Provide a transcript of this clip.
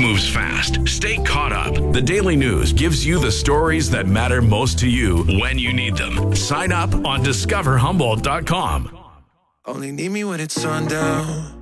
moves fast. Stay caught up. The Daily News gives you the stories that matter most to you when you need them. Sign up on discoverhumboldt.com. Only need me when it's sundown.